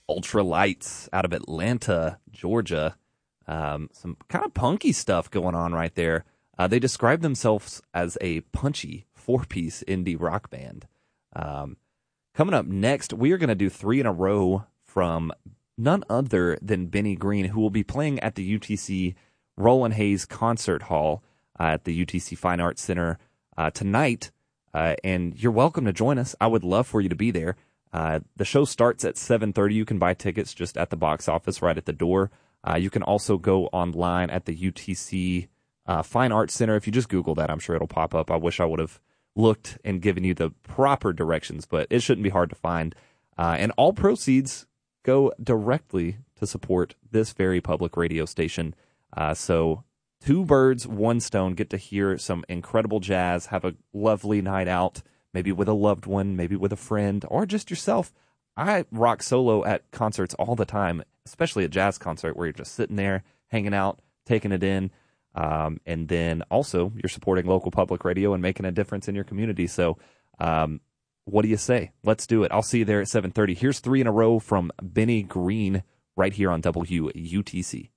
Ultralights out of Atlanta, Georgia. Some kind of punky stuff going on right there. They describe themselves as a punchy four-piece indie rock band. Coming up next, we are going to do 3 in a row from none other than Benny Green, who will be playing at the UTC Roland Hayes Concert Hall at the UTC Fine Arts Center tonight. And you're welcome to join us. I would love for you to be there. The show starts at 7:30. You can buy tickets just at the box office right at the door. You can also go online at the UTC Fine Arts Center. If you just Google that, I'm sure it'll pop up. I wish I would have looked and given you the proper directions, but it shouldn't be hard to find. And all proceeds go directly to support this very public radio station. So 2 birds, 1 stone, get to hear some incredible jazz, have a lovely night out, maybe with a loved one, maybe with a friend, or just yourself. I rock solo at concerts all the time, especially a jazz concert where you're just sitting there, hanging out, taking it in. And then also you're supporting local public radio and making a difference in your community. So what do you say? Let's do it. I'll see you there at 7:30. Here's 3 in a row from Benny Green right here on WUTC.